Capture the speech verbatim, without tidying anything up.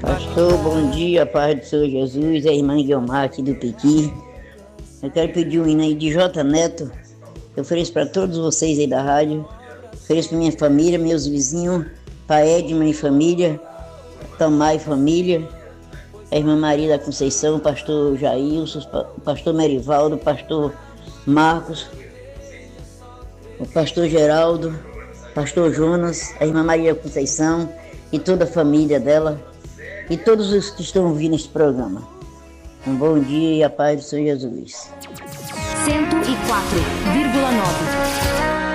Pastor, bom dia, paz do Senhor Jesus, é a irmã Guilmar aqui do Pequi. Eu quero pedir um hino aí de J. Neto. Eu ofereço para todos vocês aí da rádio. Ofereço para minha família, meus vizinhos, para Edma e família, Tomar e família, a irmã Maria da Conceição, o pastor Jailson, o pastor Merivaldo, o pastor Marcos, o pastor Geraldo, o pastor Jonas, a irmã Maria da Conceição e toda a família dela e todos os que estão ouvindo este programa. Um bom dia e a paz do Senhor Jesus. cento e quatro vírgula nove